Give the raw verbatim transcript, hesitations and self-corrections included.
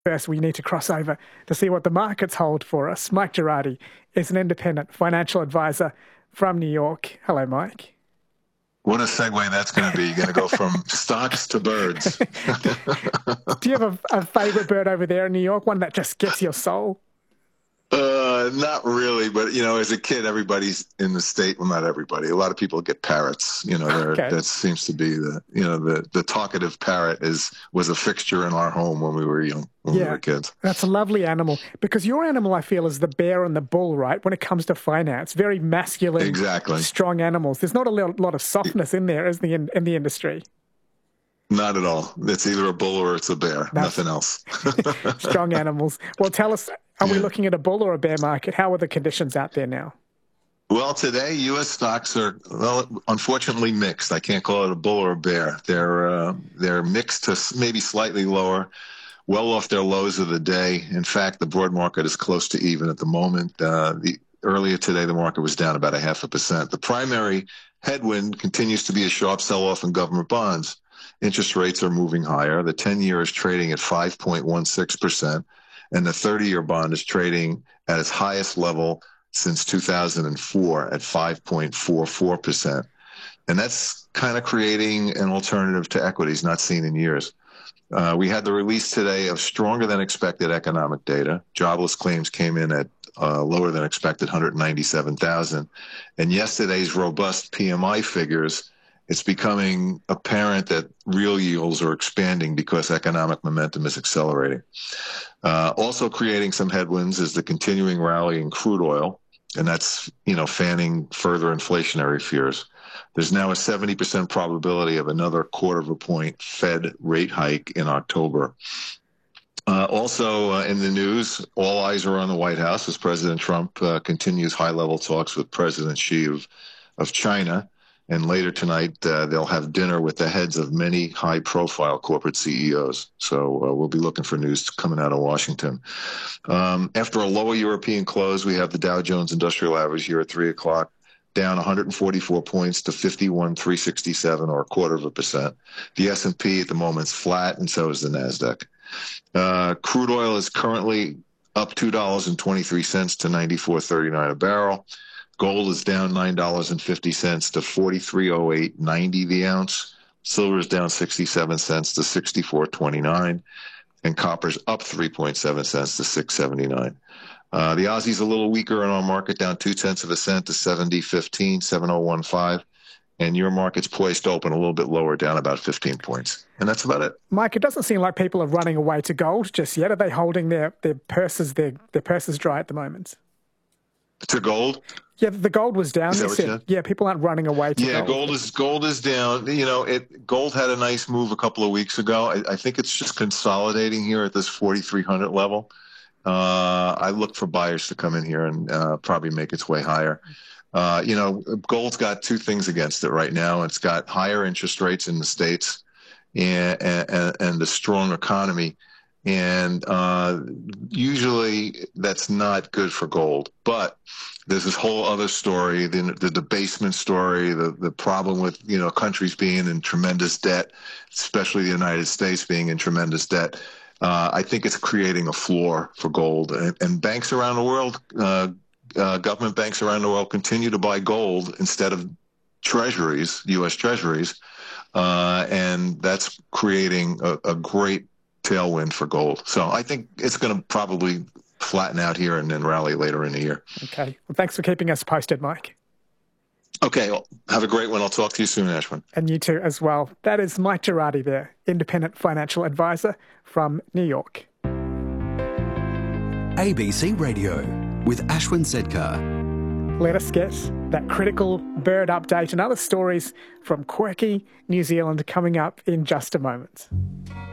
First, we need to cross over to see what the markets hold for us. Mike Girardi is an independent financial advisor from New York. Hello, Mike. What a segue that's going to be. You're going to go from stocks to birds. Do you have a, a favorite bird over there in New York, one that just gets your soul? Uh, not really, but, you know, as a kid, everybody's in the state. Well, not everybody. A lot of people get parrots. You know, Okay. that seems to be the, you know, the, the talkative parrot is was a fixture in our home when we were young, when yeah, we were kids. That's a lovely animal, because your animal, I feel, is the bear and the bull, right, when it comes to finance. Very masculine, exactly. strong animals. There's not a lot of softness in there, is there, in, in the industry? Not at all. It's either a bull or it's a bear. That's Nothing else. Strong animals. Well, tell us, are yeah. we looking at a bull or a bear market? How are the conditions out there now? Well, today, U S stocks are, well, unfortunately mixed. I can't call it a bull or a bear. They're uh, they're mixed to maybe slightly lower, well off their lows of the day. In fact, the broad market is close to even at the moment. Uh, the Earlier today, the market was down about a half a percent. The primary headwind continues to be a sharp sell-off in government bonds. Interest rates are moving higher. The ten-year is trading at five point one six percent, and the thirty-year bond is trading at its highest level since two thousand four at five point four four percent. And that's kind of creating an alternative to equities not seen in years. Uh, we had the release today of stronger than expected economic data. Jobless claims came in at uh, lower than expected, one hundred ninety-seven thousand. And yesterday's robust P M I figures, it's becoming apparent that real yields are expanding because economic momentum is accelerating. Uh, also creating some headwinds is the continuing rally in crude oil, and that's, you know, fanning further inflationary fears. There's now a seventy percent probability of another quarter of a point Fed rate hike in October. Uh, also uh, in the news, all eyes are on the White House as President Trump uh, continues high-level talks with President Xi of, of China. And later tonight, uh, they'll have dinner with the heads of many high-profile corporate C E Os. So uh, we'll be looking for news coming out of Washington. Um, after a lower European close, we have the Dow Jones Industrial Average here at three o'clock, down one hundred forty-four points to fifty-one thousand three hundred sixty-seven, or a quarter of a percent. The S and P at the moment is flat, and so is the NASDAQ. Uh, crude oil is currently up two dollars and twenty-three cents to ninety-four thirty-nine a barrel. Gold is down nine dollars and fifty cents to forty-three oh eight ninety the ounce. Silver is down sixty-seven cents to sixty-four twenty-nine. And copper's up three point seven cents to six seventy-nine. Uh, the Aussie's a little weaker in our market, down two tenths of a cent to seventy fifteen, seven oh one five. And your market's poised to open a little bit lower, down about fifteen points. And that's about it. Mike, it doesn't seem like people are running away to gold just yet. Are they holding their, their purses their, their purses dry at the moment? To gold? Yeah, the gold was down. Is that you what said, you said? Yeah, people aren't running away to yeah, gold. Yeah, gold is gold is down. You know, it gold had a nice move a couple of weeks ago. I, I think it's just consolidating here at this forty-three hundred level. Uh, I look for buyers to come in here and uh, probably make its way higher. Uh, you know, gold's got two things against it right now. It's got higher interest rates in the States and, and, and the strong economy. And uh, usually that's not good for gold. But there's this whole other story, the, the debasement story, the, the problem with, you know, countries being in tremendous debt, especially the United States being in tremendous debt. Uh, I think it's creating a floor for gold. And, and banks around the world, uh, uh, government banks around the world continue to buy gold instead of treasuries, U S treasuries. Uh, and that's creating a, a great tailwind for gold. So I think it's going to probably flatten out here and then rally later in the year. Okay. Well, thanks for keeping us posted, Mike. Okay. Well, have a great one. I'll talk to you soon, Ashwin. And you too as well. That is Mike Girardi there, independent financial advisor from New York. A B C Radio with Ashwin Sedkar. Let us get that critical bird update and other stories from quirky New Zealand coming up in just a moment.